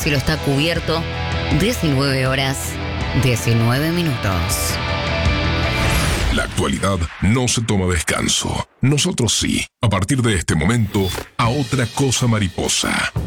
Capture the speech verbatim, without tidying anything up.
cielo está cubierto. diecinueve horas, diecinueve minutos. La actualidad no se toma descanso. Nosotros sí. A partir de este momento, a otra cosa mariposa.